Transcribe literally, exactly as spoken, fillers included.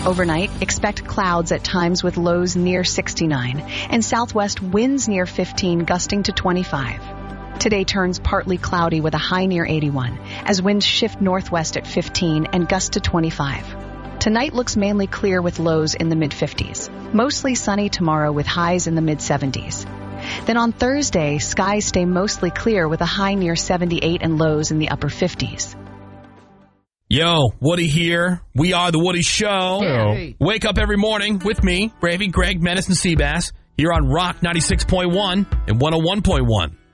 Overnight, expect clouds at times with lows near sixty-nine and southwest winds near fifteen, gusting to twenty-five. Today turns partly cloudy with a high near eighty-one as winds shift northwest at fifteen and gust to twenty-five. Tonight looks mainly clear with lows in the mid-fifties. Mostly sunny tomorrow with highs in the mid-seventies. Then on Thursday, skies stay mostly clear with a high near seventy-eight and lows in the upper fifties. Yo, Woody here. We are The Woody Show. Hey. Wake up every morning with me, Bravey, Greg, Menace, and Seabass here on Rock ninety-six point one and one oh one point one.